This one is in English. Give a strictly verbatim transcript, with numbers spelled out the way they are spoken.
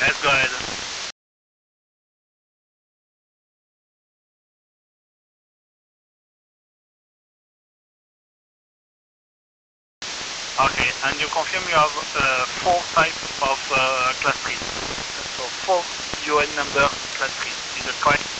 Let's go ahead. Okay, and you confirm you have uh, four types of uh, class trees. So four U N number class trees. Is that correct?